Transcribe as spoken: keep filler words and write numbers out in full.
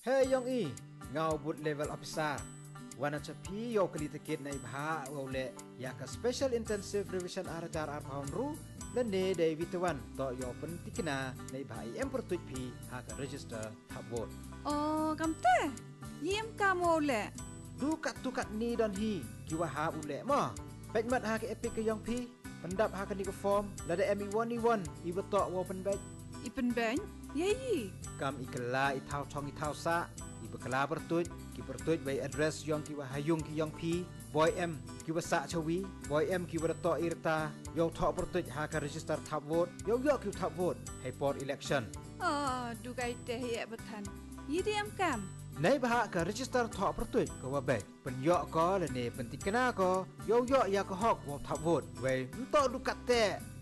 Hey Yong E, ngau but level officer. Wana chapi yo kali tiket na ibha wole ya ka special intensive revision arajar ar pound ru le ne de vitawan to yo pen tikna na ibha em pertuj pi ha ka register thap vote. Oh, kamte. Yem kamo le. Du kat tu kat ni don hi kiwa ha ule mo. Pek mat ha ke epic ke Yong pi. Pendap ha ka ni ke form la de emi one ni one i beto wo pen bek. Ipen beng. Yeyi. Kam ikela i thau thong i thau sa i bekala bertuj ki bertuj by address Yong ki wa hayung ki Yong pi boy em ki wa sa chawi boy em ki wa to irta yo tho bertuj ha ka register thap vote yo yo ki thap vote hai por election. Oh, du gai te ye betan. Yidem kam. Nei bah ka register tho bertuj ko wa bek pen yo ko le ne pen tikena ko yo yo ya ko hok wo thap vote we to du kat te